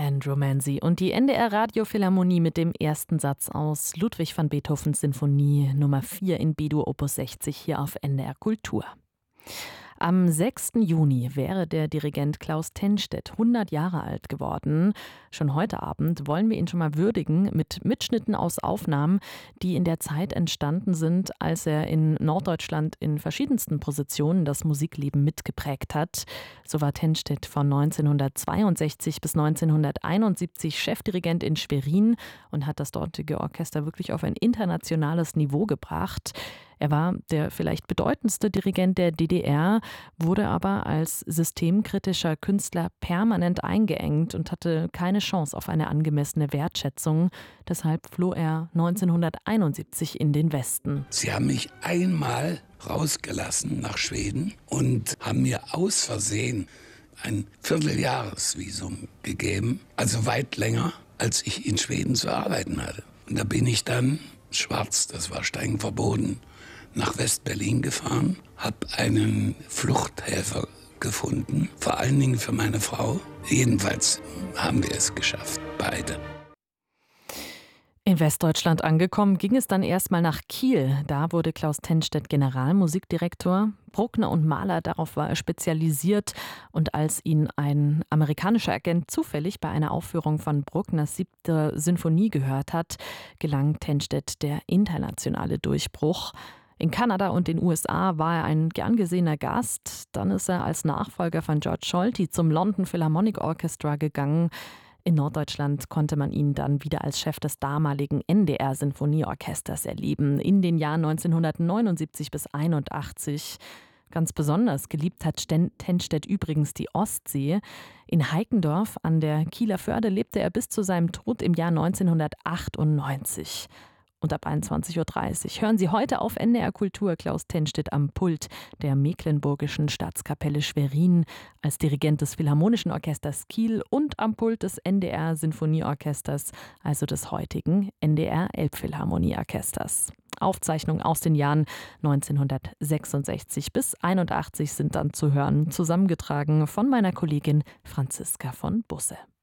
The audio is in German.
and Romancy und die NDR Radiophilharmonie mit dem ersten Satz aus Ludwig van Beethovens Sinfonie Nummer 4 in B-Dur Opus 60 hier auf NDR Kultur. Am 6. Juni wäre der Dirigent Klaus Tennstedt 100 Jahre alt geworden. Schon heute Abend wollen wir ihn schon mal würdigen mit Mitschnitten aus Aufnahmen, die in der Zeit entstanden sind, als er in Norddeutschland in verschiedensten Positionen das Musikleben mitgeprägt hat. So war Tennstedt von 1962 bis 1971 Chefdirigent in Schwerin und hat das dortige Orchester wirklich auf ein internationales Niveau gebracht. Er war der vielleicht bedeutendste Dirigent der DDR, wurde aber als systemkritischer Künstler permanent eingeengt und hatte keine Chance auf eine angemessene Wertschätzung. Deshalb floh er 1971 in den Westen. Sie haben mich einmal rausgelassen nach Schweden und haben mir aus Versehen ein Vierteljahresvisum gegeben, also weit länger, als ich in Schweden zu arbeiten hatte. Und da bin ich dann schwarz, das war streng verboten, nach West-Berlin gefahren, habe einen Fluchthelfer gefunden, vor allen Dingen für meine Frau. Jedenfalls haben wir es geschafft, beide. In Westdeutschland angekommen, ging es dann erstmal nach Kiel. Da wurde Klaus Tennstedt Generalmusikdirektor. Bruckner und Mahler, darauf war er spezialisiert. Und als ihn ein amerikanischer Agent zufällig bei einer Aufführung von Bruckners 7. Sinfonie gehört hat, gelang Tennstedt der internationale Durchbruch. In Kanada und den USA war er ein gern gesehener Gast. Dann ist er als Nachfolger von George Solti zum London Philharmonic Orchestra gegangen. In Norddeutschland konnte man ihn dann wieder als Chef des damaligen NDR-Sinfonieorchesters erleben, in den Jahren 1979 bis 1981. Ganz besonders geliebt hat Tennstedt übrigens die Ostsee. In Heikendorf an der Kieler Förde lebte er bis zu seinem Tod im Jahr 1998. Und ab 21.30 Uhr hören Sie heute auf NDR Kultur Klaus Tennstedt am Pult der Mecklenburgischen Staatskapelle Schwerin als Dirigent des Philharmonischen Orchesters Kiel und am Pult des NDR Sinfonieorchesters, also des heutigen NDR Elbphilharmonieorchesters. Aufzeichnungen aus den Jahren 1966 bis 1981 sind dann zu hören, zusammengetragen von meiner Kollegin Franziska von Busse.